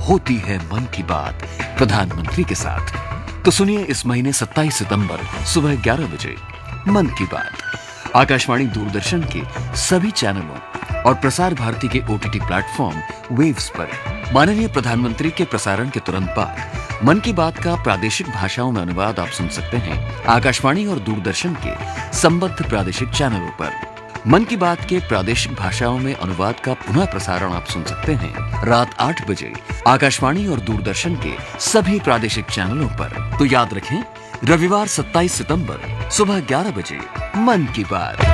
होती है मन की बात प्रधानमंत्री के साथ। तो सुनिए इस महीने 27 सितंबर सुबह 11 बजे मन की बात आकाशवाणी दूरदर्शन के सभी चैनलों और प्रसार भारती के OTT प्लेटफॉर्म वेव्स पर। माननीय प्रधानमंत्री के प्रसारण के तुरंत बाद मन की बात का प्रादेशिक भाषाओं में अनुवाद आप सुन सकते हैं आकाशवाणी और दूरदर्शन के संबद्ध प्रादेशिक चैनलों पर। मन की बात के प्रादेशिक भाषाओं में अनुवाद का पुनः प्रसारण आप सुन सकते हैं रात 8 बजे आकाशवाणी और दूरदर्शन के सभी प्रादेशिक चैनलों पर। तो याद रखें, रविवार 27 सितंबर सुबह 11 बजे मन की बात।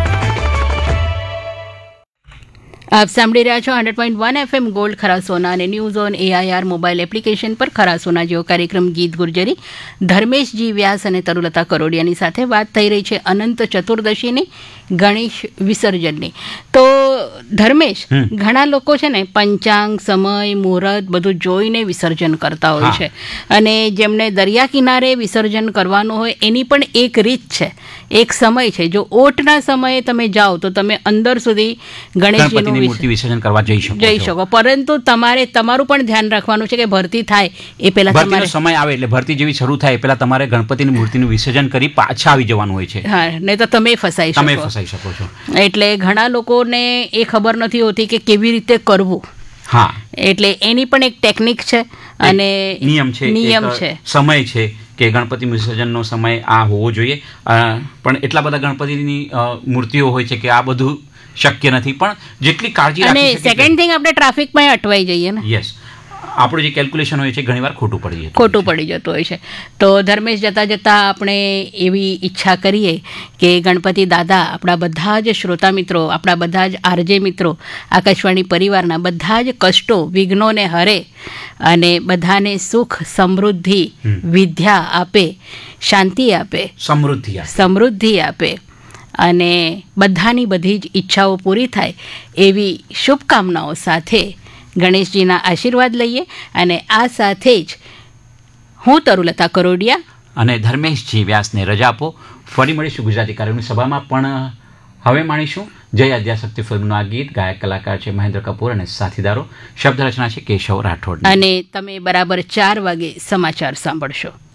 આપ સાંભળી રહ્યા છો 100.1 FM ગોલ્ડ ખરા સોના અને news on AIR mobile application પર ખરા સોના જેવો કાર્યક્રમ ગીત ગુર્જરી ધર્મેશજી વ્યાસ અને તરુલતા કરોડિયાની સાથે વાત થઈ રહી છે અનંત ચતુર્દશીની ગણેશ વિસર્જનની। તો ધર્મેશ, ઘણા લોકો છે ને પંચાંગ, સમય, મુહૂર્ત બધું જોઈને વિસર્જન કરતા હોય છે અને જેમને દરિયા કિનારે વિસર્જન કરવાનું હોય એની પણ એક રીત છે, એક સમય છે। જો ઓટના સમયે તમે જાઓ તો તમે અંદર સુધી ગણેશજીનું મૂર્તિ વિસર્જન કરવા જઈ શકો, પરંતુ તમારું પણ ધ્યાન રાખવાનું છે કે ભરતી થાય એ પહેલા તમારે સમય આવે એટલે ભરતી જેવી શરૂ થાય એ પહેલા તમારે ગણપતિની મૂર્તિનું વિસર્જન કરી પાછા આવી જવાનું હોય છે। હા, નહીં તો તમે ફસાઈ શકો છો। એટલે ઘણા લોકોને એ ખબર નથી હોતી કે કેવી રીતે કરવું। હા, એટલે એની પણ એક ટેકનિક છે અને નિયમ છે, સમય છે કે ગણપતિ વિસર્જનનો સમય આ હોવો જોઈએ। પણ એટલા બધા ગણપતિની મૂર્તિઓ હોય છે કે આ બધું શક્ય નથી, પણ જેટલી કાળજી અને સેકન્ડ થિંગ આપણે ટ્રાફિકમાં અટવાઈ જઈએ ને। યસ, આપણું જે કેલ્ક્યુલેશન હોય છે ઘણીવાર ખોટું પડી જતું હોય છે। તો ધર્મેશ, જતાં જતાં આપણે એવી ઈચ્છા કરીએ કે ગણપતિ દાદા આપણા બધા જ શ્રોતા મિત્રો, આપણા બધા જ RJ મિત્રો, આકાશવાણી પરિવારના બધા જ કષ્ટો, વિઘ્નોને હરે અને બધાને સુખ, સમૃદ્ધિ, વિદ્યા આપે, શાંતિ આપે, સમૃદ્ધિ આપે અને બધાની બધી જ ઈચ્છાઓ પૂરી થાય એવી શુભકામનાઓ સાથે ગણેશજીના આશીર્વાદ લઈએ। અને આ સાથે જ હું તરુલતા કરોડિયા અને ધર્મેશજી વ્યાસને રજા આપો। ફરી મળીશું ગુજરાતી કાર્યક્રમની સભામાં, પણ હવે માણીશું જય આદ્યાશક્તિ ફિલ્મનું આ ગીત। ગાયક કલાકાર છે મહેન્દ્ર કપૂર અને સાથીદારો, શબ્દ રચના છે કેશવ રાઠોડ। અને તમે બરાબર 4 વાગે સમાચાર સાંભળશો।